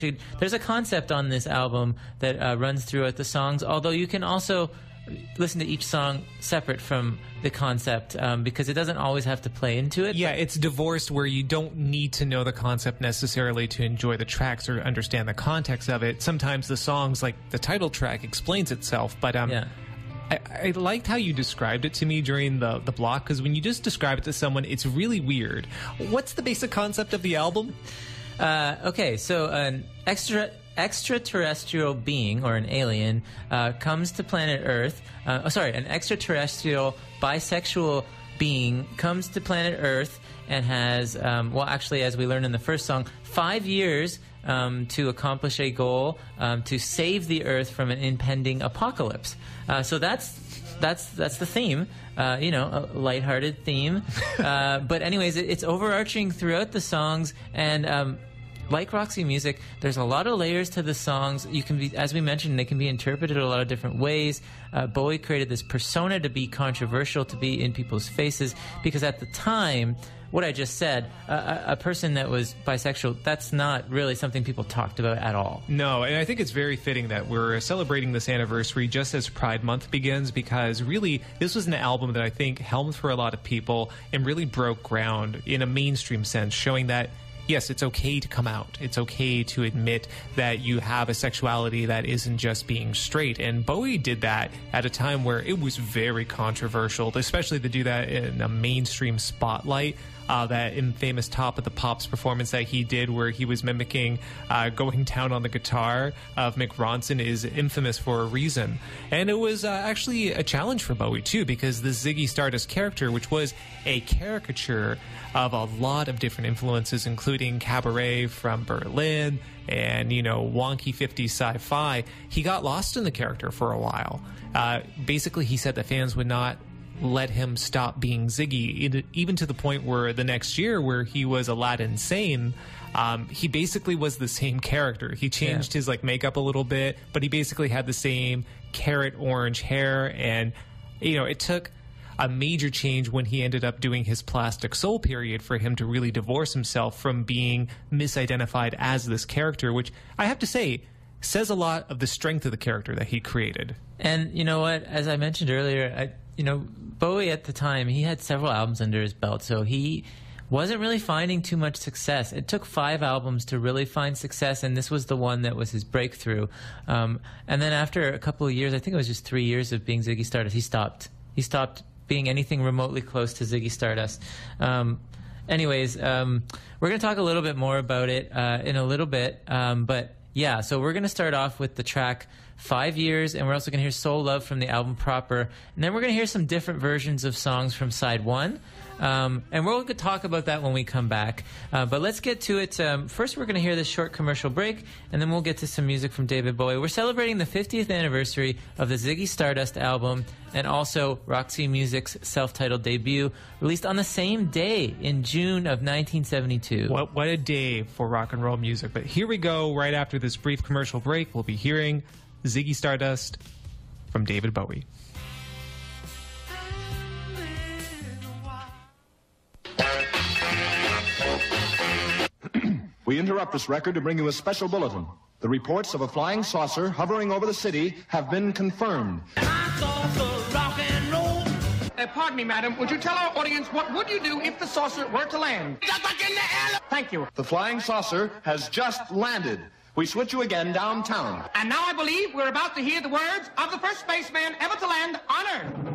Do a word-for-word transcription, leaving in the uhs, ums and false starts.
There's a concept on this album that uh, runs throughout the songs, although you can also listen to each song separate from the concept um, because it doesn't always have to play into it. Yeah, it's divorced where you don't need to know the concept necessarily to enjoy the tracks or understand the context of it. Sometimes the songs, like the title track, explains itself, but um, yeah. I, I liked how you described it to me during the, the block, because when you just describe it to someone, it's really weird. What's the basic concept of the album? Uh, okay, so an extra extraterrestrial being, or an alien, uh, comes to planet Earth. Uh, oh, sorry, an extraterrestrial bisexual being comes to planet Earth and has, um, well, actually, as we learned in the first song, five years um, to accomplish a goal um, to save the Earth from an impending apocalypse. Uh, so that's that's that's the theme. Uh, you know, a lighthearted theme. uh, but anyways, it, it's overarching throughout the songs, and um, like Roxy Music, there's a lot of layers to the songs. You can be, as we mentioned, they can be interpreted a lot of different ways. Uh, Bowie created this persona to be controversial, to be in people's faces, because at the time, what I just said, uh, a, a person that was bisexual, that's not really something people talked about at all. No, and I think it's very fitting that we're celebrating this anniversary just as Pride Month begins, because really, this was an album that I think helmed for a lot of people and really broke ground in a mainstream sense, showing that yes, it's okay to come out. It's okay to admit that you have a sexuality that isn't just being straight. And Bowie did that at a time where it was very controversial, especially to do that in a mainstream spotlight. Uh, that infamous Top of the Pops performance that he did where he was mimicking uh, going down on the guitar of Mick Ronson is infamous for a reason. And it was uh, actually a challenge for Bowie, too, because the Ziggy Stardust character, which was a caricature of a lot of different influences, including Cabaret from Berlin and, you know, wonky fifties sci-fi, he got lost in the character for a while. Uh, basically, he said that fans would not let him stop being Ziggy, even to the point where the next year, where he was Aladdin Sane, um, he basically was the same character. He changed yeah. his like makeup a little bit, but he basically had the same carrot orange hair. And you know, it took a major change when he ended up doing his Plastic Soul period for him to really divorce himself from being misidentified as this character, which I have to say says a lot of the strength of the character that he created. And you know what, as I mentioned earlier, I, you know, Bowie at the time, he had several albums under his belt, so he wasn't really finding too much success. It took five albums to really find success, and this was the one that was his breakthrough. Um, and then after a couple of years, I think it was just three years of being Ziggy Stardust, he stopped. He stopped being anything remotely close to Ziggy Stardust. Um, anyways, um, we're going to talk a little bit more about it uh, in a little bit, um, but yeah, so we're going to start off with the track Five Years, and we're also going to hear Soul Love from the album proper. And then we're going to hear some different versions of songs from side one. Um, and we're going to talk about that when we come back. Uh, but let's get to it. Um, first, we're going to hear this short commercial break, and then we'll get to some music from David Bowie. We're celebrating the fiftieth anniversary of the Ziggy Stardust album, and also Roxy Music's self-titled debut, released on the same day in June of nineteen seventy-two. What, what a day for rock and roll music. But here we go. Right after this brief commercial break, we'll be hearing Ziggy Stardust from David Bowie. We interrupt this record to bring you a special bulletin. The reports of a flying saucer hovering over the city have been confirmed. Uh, pardon me, madam. Would you tell our audience what would you do if the saucer were to land? Just like in the air. Thank you. The flying saucer has just landed. We switch you again downtown. And now I believe we're about to hear the words of the first spaceman ever to land on Earth.